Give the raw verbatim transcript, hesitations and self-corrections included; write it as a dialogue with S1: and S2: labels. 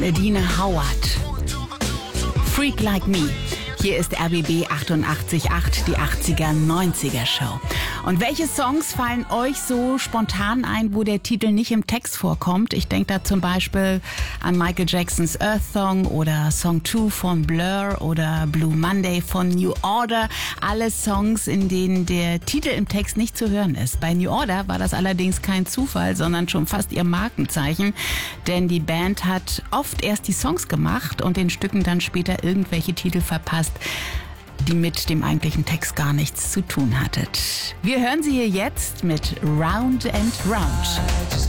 S1: Adina Howard. Freak Like Me. Hier ist R B B achtundachtzig Komma acht, die achtziger neunziger Show. Und welche Songs fallen euch so spontan ein, wo der Titel nicht im Text vorkommt? Ich denke da zum Beispiel an Michael Jacksons Earth Song oder Song zwei von Blur oder Blue Monday von New Order. Alle Songs, in denen der Titel im Text nicht zu hören ist. Bei New Order war das allerdings kein Zufall, sondern schon fast ihr Markenzeichen. Denn die Band hat oft erst die Songs gemacht und den Stücken dann später irgendwelche Titel verpasst, die mit dem eigentlichen Text gar nichts zu tun hattet. Wir hören sie hier jetzt mit Round and Round.